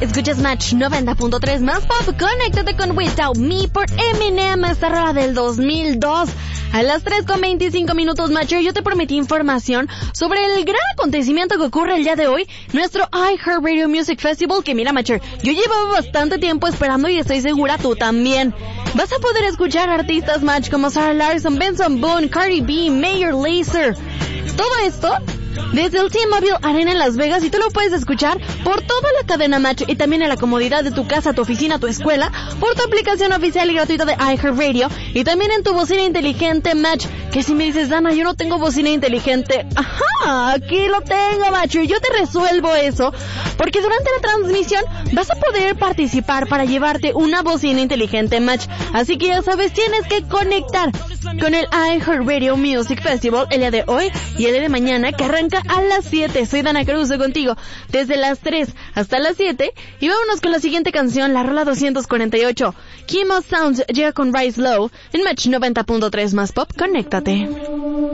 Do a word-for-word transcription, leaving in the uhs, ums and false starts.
Escuchas Match noventa punto tres más pop. Conéctate con Without Me por Eminem, esta rola del dos mil dos. A las tres con veinticinco minutos, Matcher, yo te prometí información sobre el gran acontecimiento que ocurre el día de hoy, nuestro iHeartRadio Music Festival, que mira, Matcher, yo llevaba bastante tiempo esperando y estoy segura tú también. Vas a poder escuchar artistas, Match, como Sarah Larson, Benson Boone, Cardi B, Major Lazer. Todo esto desde el T-Mobile Arena en Las Vegas, y tú lo puedes escuchar por toda la cadena Match y también en la comodidad de tu casa, tu oficina, tu escuela, por tu aplicación oficial y gratuita de iHeartRadio y también en tu bocina inteligente Match. Que si me dices, Dana, yo no tengo bocina inteligente, ajá, aquí lo tengo, Match, y yo te resuelvo eso, porque durante la transmisión vas a poder participar para llevarte una bocina inteligente Match. Así que ya sabes, tienes que conectar con el iHeartRadio Music Festival el día de hoy y el día de mañana, que arranca a las siete. Soy Dana Caruso contigo desde las tres hasta las siete. Y vámonos con la siguiente canción, la rola doscientos cuarenta y ocho. Kimo Sounds llega con Rise Low en Match noventa punto tres más pop. Conéctate.